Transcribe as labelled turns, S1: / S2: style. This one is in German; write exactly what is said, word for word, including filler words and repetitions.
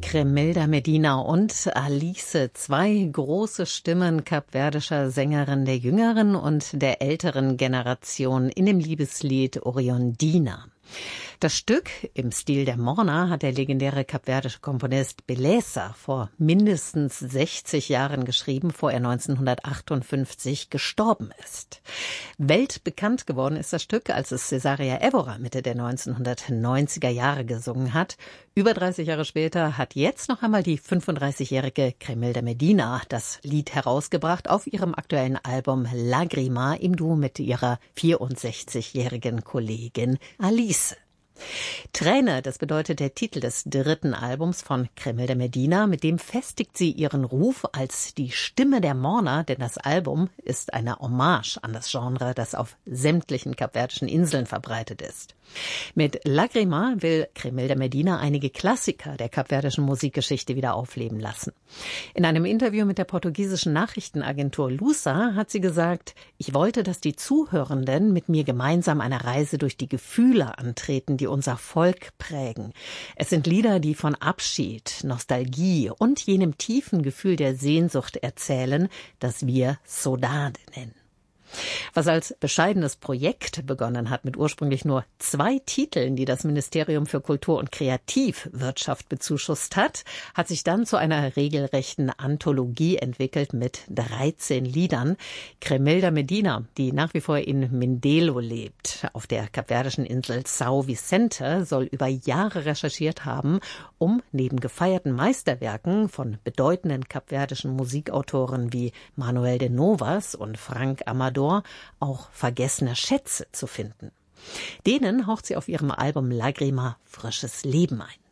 S1: Cremelda Medina und Alice, zwei große Stimmen kapverdischer Sängerin der jüngeren und der älteren Generation in dem Liebeslied Oriondina. Das Stück im Stil der Morna hat der legendäre kapverdische Komponist Beleza vor mindestens sechzig Jahren geschrieben, bevor er neunzehnhundertachtundfünfzig gestorben ist. Weltbekannt geworden ist das Stück, als es Cesaria Évora Mitte der neunzehnhundertneunziger Jahre gesungen hat. Über dreißig Jahre später hat jetzt noch einmal die fünfunddreißigjährige Cremelda Medina das Lied herausgebracht auf ihrem aktuellen Album Lagrima im Duo mit ihrer vierundsechzigjährigen Kollegin Alice. Träne, das bedeutet der Titel des dritten Albums von Cremelda Medina. Mit dem festigt sie ihren Ruf als die Stimme der Morna, denn das Album ist eine Hommage an das Genre, das auf sämtlichen kapverdischen Inseln verbreitet ist. Mit Lagrima will Cremelda Medina einige Klassiker der kapverdischen Musikgeschichte wieder aufleben lassen. In einem Interview mit der portugiesischen Nachrichtenagentur Lusa hat sie gesagt, ich wollte, dass die Zuhörenden mit mir gemeinsam eine Reise durch die Gefühle antreten, die unser Volk prägen. Es sind Lieder, die von Abschied, Nostalgie und jenem tiefen Gefühl der Sehnsucht erzählen, das wir Saudade nennen. Was als bescheidenes Projekt begonnen hat mit ursprünglich nur zwei Titeln, die das Ministerium für Kultur und Kreativwirtschaft bezuschusst hat, hat sich dann zu einer regelrechten Anthologie entwickelt mit dreizehn Liedern. Cremelda Medina, die nach wie vor in Mindelo lebt, auf der kapverdischen Insel São Vicente, soll über Jahre recherchiert haben, um neben gefeierten Meisterwerken von bedeutenden kapverdischen Musikautoren wie Manuel de Novas und Frank Amador auch vergessene Schätze zu finden. Denen haucht sie auf ihrem Album Lagrima frisches Leben ein.